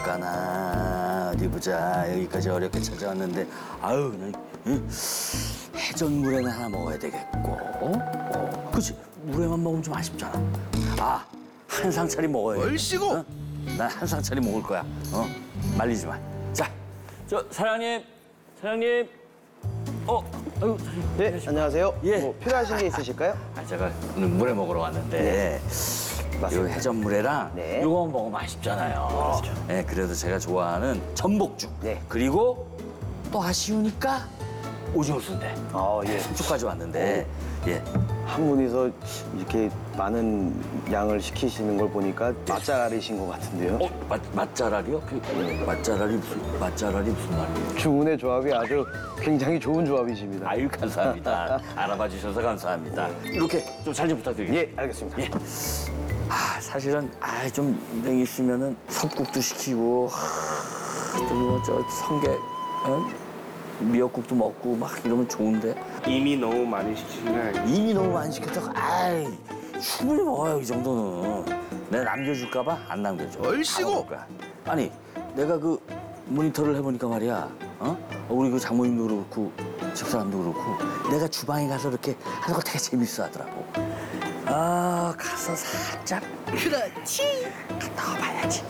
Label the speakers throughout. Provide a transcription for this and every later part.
Speaker 1: 볼까나. 어디 보자. 여기까지 어렵게 찾아왔는데 아유 그냥 해전물에는 하나 먹어야 되겠고. 그치? 물에만 먹으면 좀 아쉽잖아. 아, 한 상차리 먹어야지.
Speaker 2: 얼씨구!
Speaker 1: 난 한 상차리 먹을 거야. 말리지 마. 자, 저 사장님. 아유, 사장님.
Speaker 3: 네, 안녕하세요.
Speaker 1: 예.
Speaker 3: 뭐 필요하신 게 있으실까요?
Speaker 1: 아, 제가 오늘 물회 먹으러 왔는데 요
Speaker 3: 맞습니다.
Speaker 1: 해전물회랑
Speaker 3: 네.
Speaker 1: 요거 먹으면 맛있잖아요.
Speaker 3: 그렇죠.
Speaker 1: 네, 그래도 제가 좋아하는 전복죽.
Speaker 3: 네.
Speaker 1: 그리고 또 아쉬우니까 오징어 순대.
Speaker 3: 예.
Speaker 1: 쭉까지 왔는데 예.
Speaker 3: 한 분이서 이렇게 많은 양을 시키시는 걸 보니까 맛잘알이신 것 같은데요.
Speaker 1: 맛잘알이요? 맛잘알이 무슨 말이에요?
Speaker 3: 주문의 조합이 아주 굉장히 좋은 조합이십니다.
Speaker 1: 아유 감사합니다. 알아봐 주셔서 감사합니다. 이렇게 좀 잘 좀 부탁드립니다.
Speaker 3: 예, 알겠습니다.
Speaker 1: 예. 아 사실은 좀 인생 있으면은 섭국도 시키고 또 저 성게 미역국도 먹고 막 이러면 좋은데
Speaker 2: 이미 너무 많이 시키신 거 아니에요?
Speaker 1: 이미 너무 많이 시켰다가 충분히 먹어요 이 정도는. 내가 남겨줄까 봐 안 남겨줘.
Speaker 2: 얼씨구!
Speaker 1: 다 먹을 거야. 아니 내가 그 모니터를 해보니까 말이야 우리 그 장모님도 그렇고 집사람도 그렇고 내가 주방에 가서 이렇게 하는 거 되게 재밌어 하더라고. 가서 살짝 그렇지 갔다 와봐야지.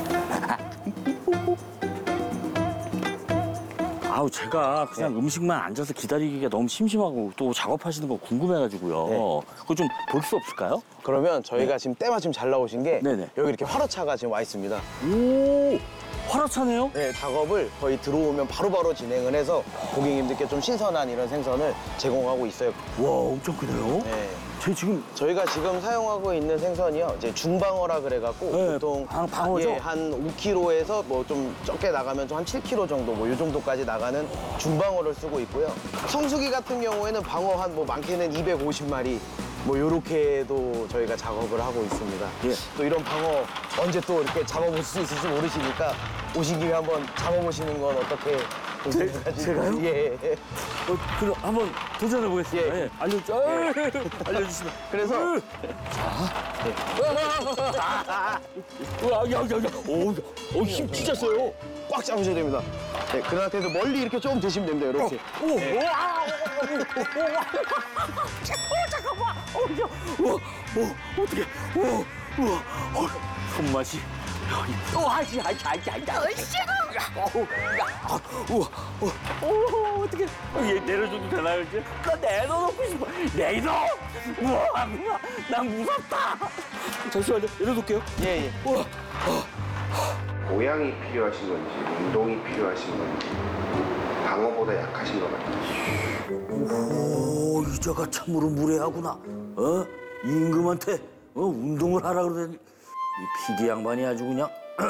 Speaker 1: 제가 그냥 음식만 앉아서 기다리기가 너무 심심하고 또 작업하시는 거 궁금해가지고요.
Speaker 3: 네.
Speaker 1: 그거 좀 볼 수 없을까요?
Speaker 3: 그러면 저희가 지금 때마침 잘 나오신 게
Speaker 1: 네네.
Speaker 3: 여기 이렇게 화로차가 지금 와 있습니다.
Speaker 1: 오, 화로차네요?
Speaker 3: 네, 작업을 거의 들어오면 바로바로 진행을 해서 고객님들께 좀 신선한 이런 생선을 제공하고 있어요.
Speaker 1: 와, 엄청 크네요.
Speaker 3: 네.
Speaker 1: 저희가
Speaker 3: 지금 사용하고 있는 생선이요. 이제 중방어라 그래갖고
Speaker 1: 네,
Speaker 3: 보통
Speaker 1: 방어죠?
Speaker 3: 예, 한 5kg에서 뭐 좀 적게 나가면 좀 한 7kg 정도 뭐 이 정도까지 나가는 중방어를 쓰고 있고요. 성수기 같은 경우에는 방어 한 뭐 많게는 250마리 뭐 요렇게도 저희가 작업을 하고 있습니다.
Speaker 1: 예.
Speaker 3: 또 이런 방어 언제 또 이렇게 잡아볼 수 있을지 모르시니까 오신 김에 한번 잡아보시는 건 어떻게
Speaker 1: 제가요?
Speaker 3: 예.
Speaker 1: 그럼 한번 도전해 보겠습니다.
Speaker 3: 예.
Speaker 1: 알려주시면.
Speaker 3: 그래서
Speaker 1: 힘 진짜 세요.
Speaker 3: 꽉 잡으셔야 됩니다. 네, 그 상태에서 멀리 이렇게 좀 드시면 됩니다. 이렇게.
Speaker 1: 잠깐만. 어떻게? 손맛이. 어떻게? 얘 내려줘도 되나요 이제? 나 내려놓고 싶어. 내려. 난 무섭다. 잠시만요. 내려놓을게요.
Speaker 3: 예.
Speaker 2: 보양이 필요하신 건지 운동이 필요하신 건지 방어보다 약하신 것 같아요.
Speaker 1: 오, 이자가 참으로 무례하구나. 이 임금한테 운동을 하라 그러더니 이 피디 양반이 아주 그냥.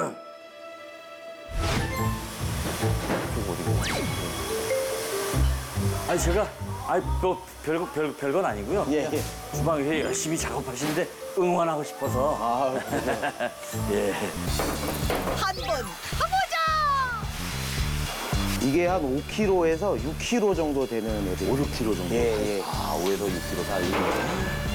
Speaker 1: 제가 뭐 별건 아니고요.
Speaker 3: 예.
Speaker 1: 주방에서 열심히 작업하시는데 응원하고 싶어서. 예.
Speaker 4: 한번 가보자.
Speaker 3: 이게 한 5kg에서 6kg 정도 되는 애들이.
Speaker 1: 5, 6kg 정도.
Speaker 3: 예.
Speaker 1: 5에서 6kg 다.